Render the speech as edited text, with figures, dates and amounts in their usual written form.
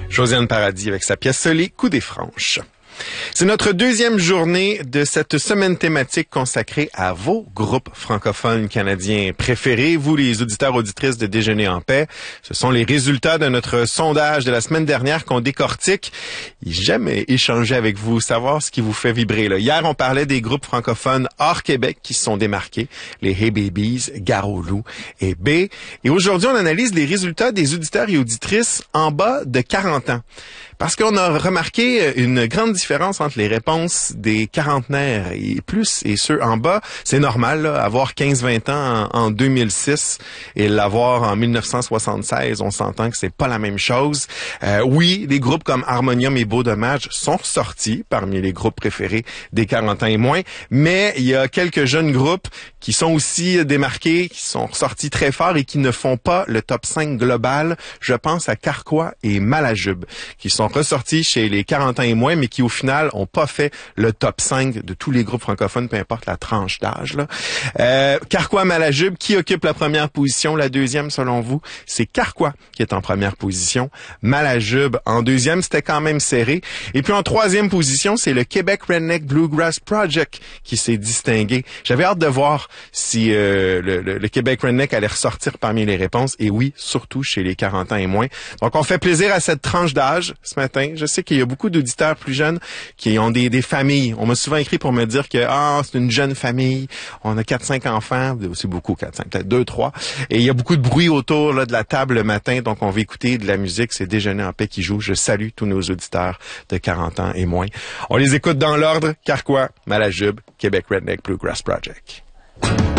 Josiane Paradis avec sa pièce Les Coups des Franches. C'est notre deuxième journée de cette semaine thématique consacrée à vos groupes francophones canadiens préférés, vous les auditeurs auditrices de Déjeuner en paix. Ce sont les résultats de notre sondage de la semaine dernière qu'on décortique. J'aime échanger avec vous, savoir ce qui vous fait vibrer. Là. Hier, on parlait des groupes francophones hors Québec qui se sont démarqués, les Hey Babies, Garolou et B. Et aujourd'hui, on analyse les résultats des auditeurs et auditrices en bas de 40 ans. Parce qu'on a remarqué une grande différence entre les réponses des quarantenaires et plus et ceux en bas. C'est normal, là, avoir 15-20 ans en 2006 et l'avoir en 1976, on s'entend que c'est pas la même chose. Oui, des groupes comme Harmonium et Beau Dommage sont ressortis parmi les groupes préférés des 40 ans et moins, mais il y a quelques jeunes groupes qui sont aussi démarqués, qui sont ressortis très fort et qui ne font pas le top 5 global. Je pense à Carquois et Malajube, qui sont ressortis chez les 40 ans et moins, mais qui au final ont pas fait le top 5 de tous les groupes francophones, peu importe la tranche d'âge. Carquois, Malajube, qui occupe la première position? La deuxième, selon vous, c'est Carquois qui est en première position. Malajube en deuxième, c'était quand même serré. Et puis en troisième position, c'est le Québec Redneck Bluegrass Project qui s'est distingué. J'avais hâte de voir si le Québec Redneck allait ressortir parmi les réponses. Et oui, surtout chez les 40 ans et moins. Donc on fait plaisir à cette tranche d'âge ce matin. Je sais qu'il y a beaucoup d'auditeurs plus jeunes qui ont des familles. On m'a souvent écrit pour me dire que c'est une jeune famille, on a 4-5 enfants, c'est beaucoup 4-5, peut-être 2-3. Et il y a beaucoup de bruit autour là, de la table le matin, donc on va écouter de la musique. C'est Déjeuner en paix qui joue. Je salue tous nos auditeurs de 40 ans et moins. On les écoute dans l'ordre. Carquois, Malajube, Québec Redneck Bluegrass Project.